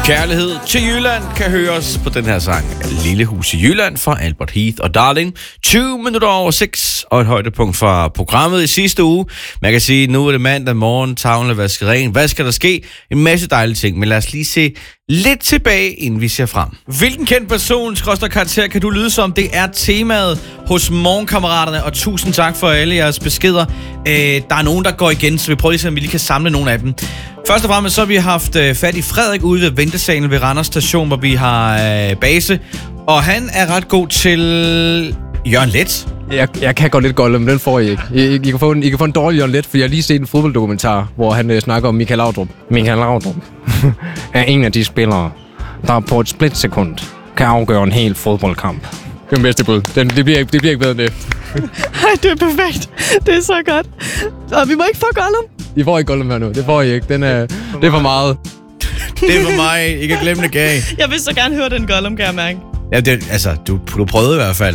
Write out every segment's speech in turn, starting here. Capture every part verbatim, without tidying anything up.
Kærlighed til Jylland kan høres på den her sang. Lille hus i Jylland fra Albert Heath og Darling. tyve minutter over seks og et højdepunkt fra programmet i sidste uge. Man kan sige, nu er det mandag morgen, tavlen er vasket ren. Hvad skal der ske? En masse dejlige ting, men lad os lige se lidt tilbage, inden vi ser frem. Hvilken kendt person, skråstreg karakter, kan du lyde som? Det er temaet hos Morgenkammeraterne, og tusind tak for alle jeres beskeder. Øh, der er nogen, der går igen, så vi prøver lige at vi lige kan samle nogle af dem. Først og fremmest så har vi haft øh, fat i Frederik ude ved ventesalen ved Randers Station, hvor vi har øh, base. Og han er ret god til Jørgen Leth. Jeg, jeg kan godt lidt Gollum, den får I ikke. I, I, I, kan få en, I kan få en dårlig Jørgen Leth, for jeg har lige set en fodbolddokumentar, hvor han øh, snakker om Michael Laudrup. Michael Laudrup er en af de spillere, der på et splitsekund kan afgøre en hel fodboldkamp. Det er den bedste bud. Den, det, bliver, det bliver ikke bedre end det. Ej, det er perfekt. Det er så godt. Og vi må ikke få Gollum. I får ikke Gollum her nu. Det får I ikke. Den er, det er for meget. Det er for mig. I kan glemme det gav. Jeg vil så gerne høre den Gollum, kan jeg mærke. Ja, det, altså, du, du prøvede i hvert fald.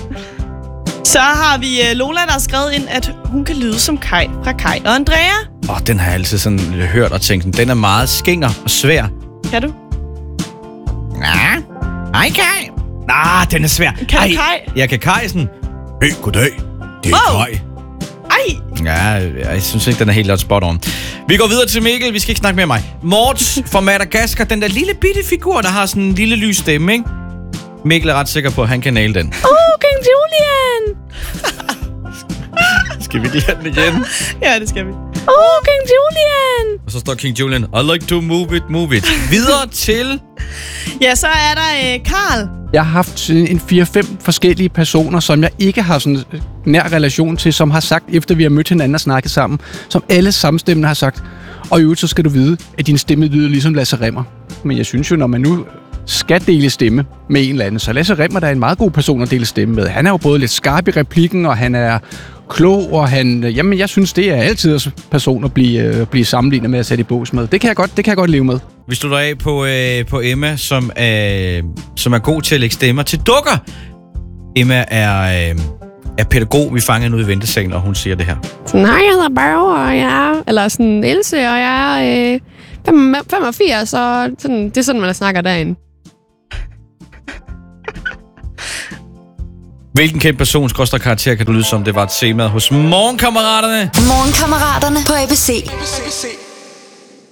Så har vi uh, Lola, der har skrevet ind, at hun kan lyde som Kai fra Kai og Andrea. Åh, oh, den har jeg altid sådan hørt og tænkt, den er meget skinger og svær. Kan du? Ja. Hej, Kai. Nej, den er svær. Kan du Kai? Jeg kan Kai sådan. Hey, goddag. Det er wow. Kai. Ej. Ja, jeg synes ikke, den er helt godt spot on. Vi går videre til Mikkel. Vi skal ikke snakke med mig. Morts fra Madagaskar. Den der lille bitte figur, der har sådan en lille lys stemme, ikke? Mikkel er ret sikker på, at han kan nail den. Åh, oh, King Julian! Skal vi ikke lade den igen? Ja, det skal vi. Åh, oh, King Julian! Og så står King Julian. I like to move it, move it. Videre til... Ja, så er der øh, Karl. Jeg har haft en fire fem forskellige personer, som jeg ikke har sådan en nær relation til, som har sagt, efter vi har mødt hinanden og snakket sammen, som alle samstemmende har sagt, og i øvrigt så skal du vide, at din stemme lyder ligesom Lasse Rimmer. Men jeg synes jo, når man nu skal dele stemme med en eller anden, så Lasse Rimmer, der er en meget god person at dele stemme med. Han er jo både lidt skarp i replikken, og han er klog, og han... Jamen, jeg synes, det er altid en person at blive, øh, blive sammenlignet med at sætte i bås med. Det kan jeg godt, det kan jeg godt leve med. Vi slutter af på, øh, på Emma, som, øh, som er god til at lægge stemmer til dukker. Emma er, øh, er pædagog. Vi fanger hende ude i ventesalen, og hun siger det her. Sådan, hej, jeg hedder Børge, og jeg er... Eller sådan, Else, og jeg er øh, femogfirs, og sådan, det er sådan, man snakker derinde. Hvilken kendt person, skråstreg karakter, kan du lyde som? Det var et tema hos Morgenkammeraterne. Morgenkammeraterne på A B C.